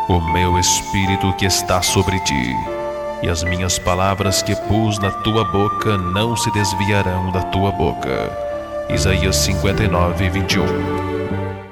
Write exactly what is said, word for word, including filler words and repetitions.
o meu espírito que está sobre ti, e as minhas palavras que pus na tua boca não se desviarão da tua boca. Isaías cinquenta e nove, vinte e um.